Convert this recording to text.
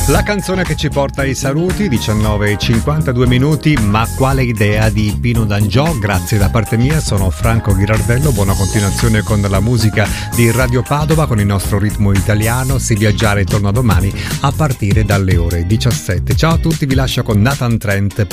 La canzone che ci porta ai saluti, 19:52 minuti, ma quale idea di Pino D'Angiò? Grazie da parte mia, sono Franco Ghirardello, buona continuazione con la musica di Radio Padova, con il nostro ritmo italiano. Si viaggiare torna domani a partire dalle ore 17. Ciao a tutti, vi lascio con Nathan Trent.